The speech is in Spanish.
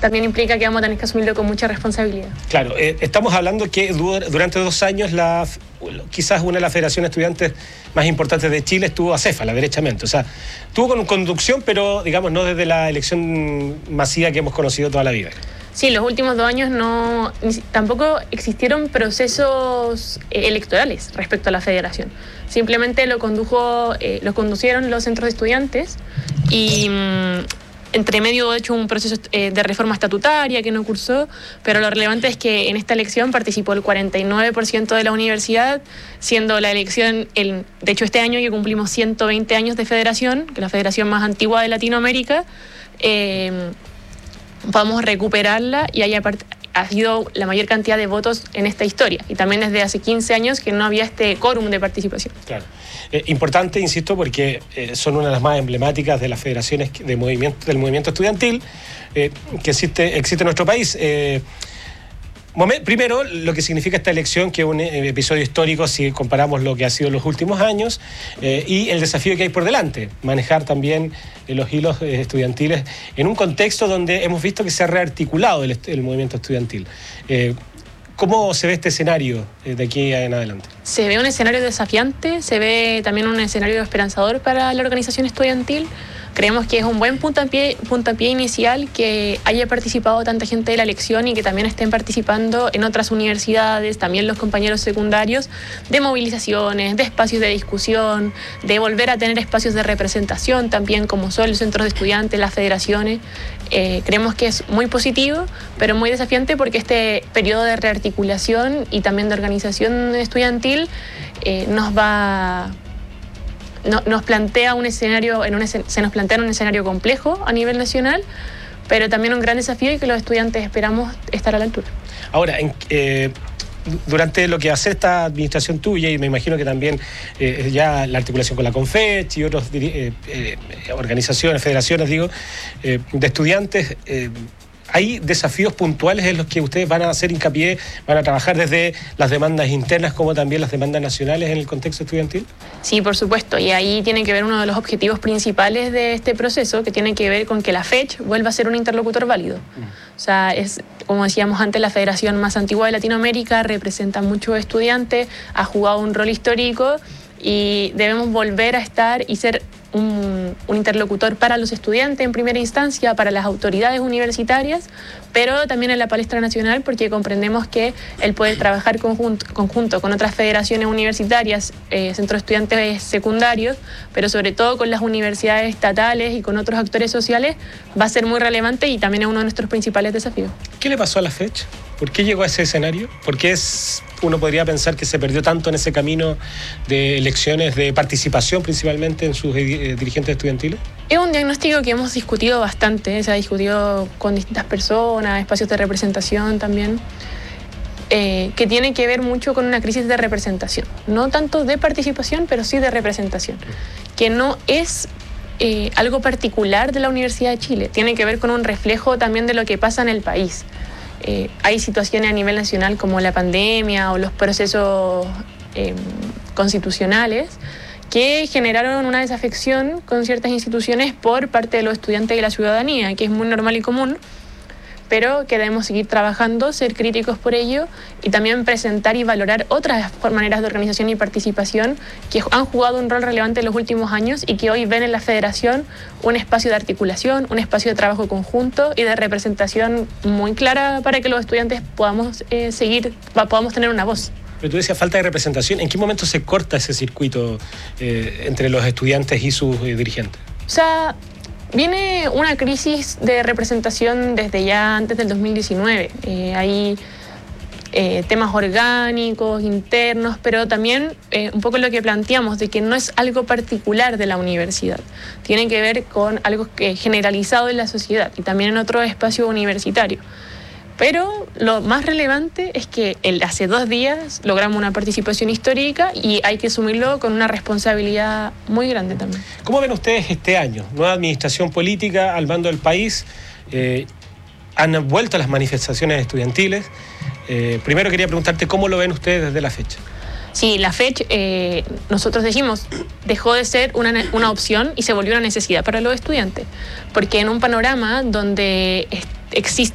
también implica que vamos a tener que asumirlo con mucha responsabilidad. Claro, estamos hablando que durante 2 años quizás una de las federaciones estudiantes más importantes de Chile estuvo acéfala, derechamente. O sea, estuvo con conducción, pero digamos no desde la elección masiva que hemos conocido toda la vida. Sí, los últimos 2 años tampoco existieron procesos electorales respecto a la federación. Simplemente lo conducieron los centros de estudiantes y entre medio de hecho un proceso de reforma estatutaria que no cursó, pero lo relevante es que en esta elección participó el 49% de la universidad, siendo la elección, de hecho este año que cumplimos 120 años de federación, que es la federación más antigua de Latinoamérica, vamos a recuperarla y ha sido la mayor cantidad de votos en esta historia. Y también desde hace 15 años que no había este quórum de participación. Claro. Importante, insisto, porque son una de las más emblemáticas de las federaciones del movimiento estudiantil que existe en nuestro país. Primero, lo que significa esta elección, que es un episodio histórico si comparamos lo que ha sido los últimos años, y el desafío que hay por delante, manejar también los hilos estudiantiles en un contexto donde hemos visto que se ha rearticulado el movimiento estudiantil. ¿Cómo se ve este escenario de aquí en adelante? Se ve un escenario desafiante, se ve también un escenario esperanzador para la organización estudiantil. Creemos que es un buen puntapié inicial que haya participado tanta gente de la elección y que también estén participando en otras universidades, también los compañeros secundarios, de movilizaciones, de espacios de discusión, de volver a tener espacios de representación también, como son los centros de estudiantes, las federaciones. Creemos que es muy positivo, pero muy desafiante porque este periodo de rearticulación y también de organización estudiantil nos plantea un escenario, se nos plantea un escenario complejo a nivel nacional, pero también un gran desafío y que los estudiantes esperamos estar a la altura. Ahora, durante lo que hace esta administración tuya, y me imagino que también ya la articulación con la CONFECH y otras organizaciones, federaciones, de estudiantes, ¿hay desafíos puntuales en los que ustedes van a hacer hincapié, van a trabajar desde las demandas internas como también las demandas nacionales en el contexto estudiantil? Sí, por supuesto, y ahí tiene que ver uno de los objetivos principales de este proceso, que tiene que ver con que la FECH vuelva a ser un interlocutor válido. O sea, es, como decíamos antes, la federación más antigua de Latinoamérica, representa muchos estudiantes, ha jugado un rol histórico y debemos volver a estar y ser un interlocutor para los estudiantes en primera instancia, para las autoridades universitarias, pero también en la palestra nacional, porque comprendemos que el poder trabajar conjunto con otras federaciones universitarias, centros de estudiantes secundarios, pero sobre todo con las universidades estatales y con otros actores sociales, va a ser muy relevante y también es uno de nuestros principales desafíos. ¿Qué le pasó a la FECH? ¿Por qué llegó a ese escenario? ¿Por qué uno podría pensar que se perdió tanto en ese camino de elecciones, de participación principalmente en sus dirigentes estudiantiles? Es un diagnóstico que hemos discutido bastante, se ha discutido con distintas personas, espacios de representación también, que tiene que ver mucho con una crisis de representación, no tanto de participación, pero sí de representación, que no es algo particular de la Universidad de Chile, tiene que ver con un reflejo también de lo que pasa en el país. Hay situaciones a nivel nacional como la pandemia o los procesos constitucionales que generaron una desafección con ciertas instituciones por parte de los estudiantes y la ciudadanía, que es muy normal y común, pero que debemos seguir trabajando, ser críticos por ello y también presentar y valorar otras maneras de organización y participación que han jugado un rol relevante en los últimos años y que hoy ven en la federación un espacio de articulación, un espacio de trabajo conjunto y de representación muy clara para que los estudiantes podamos tener una voz. Pero tú decías falta de representación. ¿En qué momento se corta ese circuito entre los estudiantes y sus dirigentes? O sea, viene una crisis de representación desde ya antes del 2019. Hay temas orgánicos, internos, pero también un poco lo que planteamos de que no es algo particular de la universidad. Tiene que ver con algo generalizado en la sociedad y también en otro espacio universitario. Pero lo más relevante es que hace 2 días logramos una participación histórica y hay que asumirlo con una responsabilidad muy grande también. ¿Cómo ven ustedes este año? Nueva administración política al mando del país. Han vuelto las manifestaciones estudiantiles. Primero quería preguntarte cómo lo ven ustedes desde la fecha. Sí, la FECH, nosotros decimos, dejó de ser una opción y se volvió una necesidad para los estudiantes. Porque en un panorama donde existe